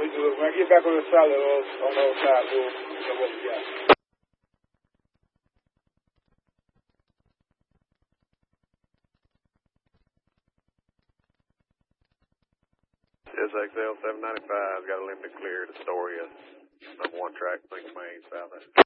When I get back on the side, on the other side, we'll know what we got. SXL 795's got a limit clear to Astoria. #1 track, Lincoln Main, south.